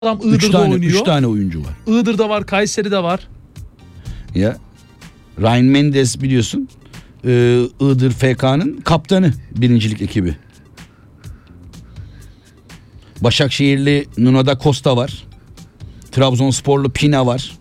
Adam Iğdır'da oynuyor. 3 tane oyuncu var. Iğdır'da var, Kayseri'de var. Ya Ryan Mendes biliyorsun. Iğdır FK'nın kaptanı birincilik ekibi. Başakşehirli Nuno da Costa var. Trabzonsporlu Pina var.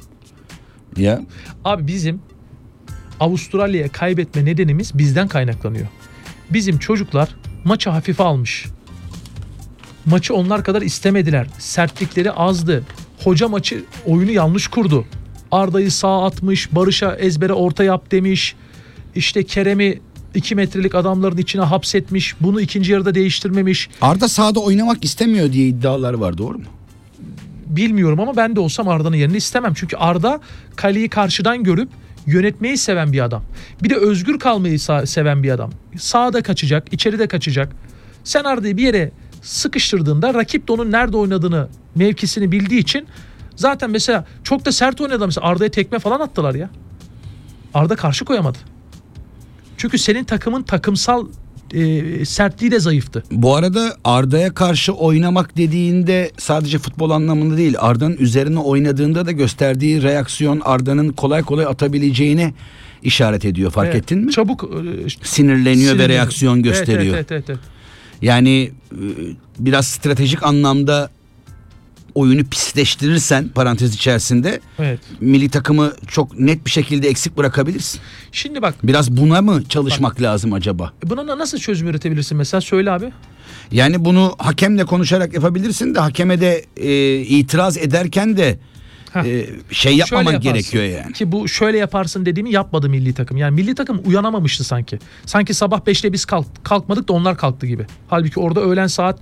Ya Abi bizim Avustralya'ya kaybetme nedenimiz bizden kaynaklanıyor. Bizim çocuklar maçı hafife almış. Maçı onlar kadar istemediler. Sertlikleri azdı. Hoca oyunu yanlış kurdu. Arda'yı sağa atmış, Barış'a ezbere orta yap demiş. İşte Kerem'i 2 metrelik adamların içine hapsetmiş. Bunu ikinci yarıda değiştirmemiş. Arda sahada oynamak istemiyor diye iddialar var, doğru mu? Bilmiyorum ama ben de olsam Arda'nın yerini istemem. Çünkü Arda kaleyi karşıdan görüp yönetmeyi seven bir adam. Bir de özgür kalmayı seven bir adam. Sağda kaçacak, içeride kaçacak. Sen Arda'yı bir yere sıkıştırdığında rakip de onun nerede oynadığını, mevkisini bildiği için zaten mesela çok da sert oynadı. Mesela Arda'ya tekme falan attılar ya. Arda karşı koyamadı. Çünkü senin takımın takımsal sertliği de zayıftı. Bu arada Arda'ya karşı oynamak dediğinde sadece futbol anlamında değil, Arda'nın üzerine oynadığında da gösterdiği reaksiyon Arda'nın kolay kolay atabileceğine işaret ediyor. Fark ettin mi? Çabuk sinirleniyor ve reaksiyon gösteriyor. Evet. Yani biraz stratejik anlamda oyunu pisleştirirsen parantez içerisinde milli takımı çok net bir şekilde eksik bırakabilirsin. Şimdi bak. Biraz buna mı çalışmak lazım acaba? Buna nasıl çözüm üretebilirsin mesela? Söyle abi. Yani bunu hakemle konuşarak yapabilirsin de hakeme de itiraz ederken de yapmaman gerekiyor yani. Ki bu şöyle yaparsın dediğimi yapmadı milli takım. Yani milli takım uyanamamıştı sanki. Sanki sabah 5'te biz kalkmadık da onlar kalktı gibi. Halbuki orada öğlen saat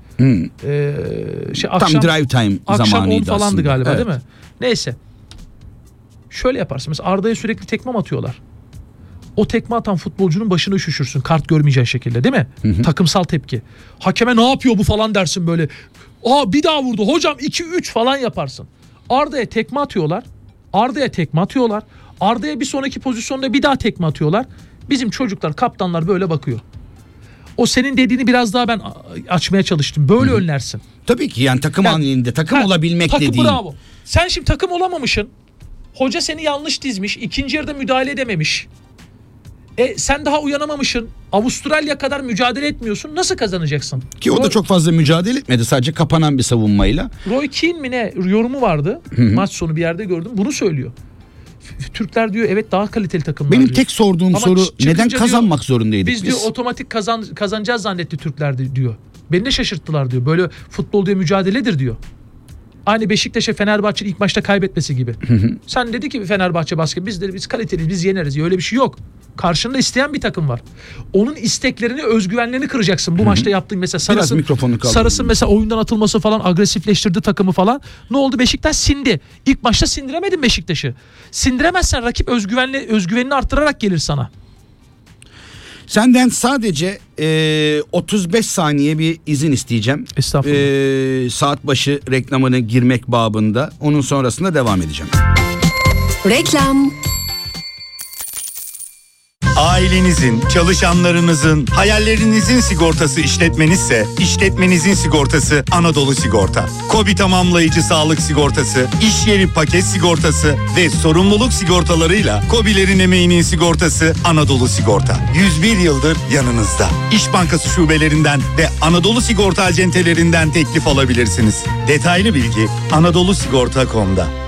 tam drive time akşam zamanıydı 10 falandı aslında. galiba, Evet. değil mi? Neyse. Şöyle yaparsın. Mesela Arda'ya sürekli tekme atıyorlar. O tekme atan futbolcunun başını üşüşürsün. Kart görmeyeceğin şekilde, değil mi? Takımsal tepki. Hakeme ne yapıyor bu falan dersin böyle. Bir daha vurdu. Hocam 2-3 falan yaparsın. Arda'ya tekme atıyorlar. Arda'ya bir sonraki pozisyonda bir daha tekme atıyorlar. Bizim çocuklar, kaptanlar böyle bakıyor. O senin dediğini biraz daha ben açmaya çalıştım. Böyle önlersin. Tabii ki yani takım halinde takım olabilmek dediğin. Bravo. Sen şimdi takım olamamışsın. Hoca seni yanlış dizmiş. İkinci yarıda müdahale edememiş. Sen daha uyanamamışsın. Avustralya kadar mücadele etmiyorsun. Nasıl kazanacaksın? Ki o da çok fazla mücadele etmedi. Sadece kapanan bir savunmayla. Roy Keane mi ne yorumu vardı. Maç sonu bir yerde gördüm. Bunu söylüyor. Türkler diyor evet daha kaliteli takımlar. Benim diyor. tek sorduğum soru neden kazanmak diyor, zorundaydık biz? Diyor otomatik kazanacağız zannetti Türkler diyor. Beni de şaşırttılar diyor. Böyle futbol diye mücadeledir diyor. Aynı Beşiktaş'a Fenerbahçe'nin ilk maçta kaybetmesi gibi. Sen dedi ki Fenerbahçe basket biz kaliteliyiz, biz yeneriz. Öyle bir şey yok. Karşında isteyen bir takım var. Onun isteklerini, özgüvenlerini kıracaksın. Bu maçta yaptığın mesela Sarıs'ın mesela oyundan atılması falan agresifleştirdi takımı falan. Ne oldu? Beşiktaş sindi. İlk maçta sindiremedin Beşiktaş'ı. Sindiremezsen rakip özgüvenini arttırarak gelir sana. Senden sadece 35 saniye bir izin isteyeceğim. Estağfurullah. Saat başı reklamına girmek babında. Onun sonrasında devam edeceğim. Reklam. Ailenizin, çalışanlarınızın, hayallerinizin sigortası işletmenizse, işletmenizin sigortası Anadolu Sigorta. KOBİ tamamlayıcı sağlık sigortası, iş yeri paket sigortası ve sorumluluk sigortalarıyla KOBİ'lerin emeğinin sigortası Anadolu Sigorta. 101 yıldır yanınızda. İş Bankası şubelerinden ve Anadolu Sigorta acentelerinden teklif alabilirsiniz. Detaylı bilgi anadolusigorta.com'da.